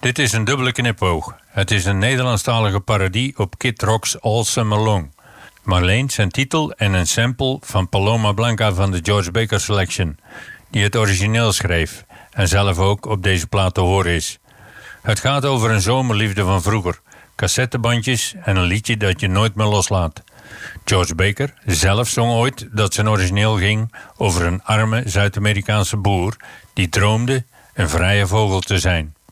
Dit is een dubbele knipoog. Het is een Nederlandstalige parodie op Kid Rock's All Summer Long. Maar leent zijn titel en een sample van Paloma Blanca van de George Baker Selection, die het origineel schreef en zelf ook op deze plaat te horen is. Het gaat over een zomerliefde van vroeger, cassettebandjes en een liedje dat je nooit meer loslaat. George Baker zelf zong ooit dat zijn origineel ging over een arme Zuid-Amerikaanse boer die droomde een vrije vogel te zijn.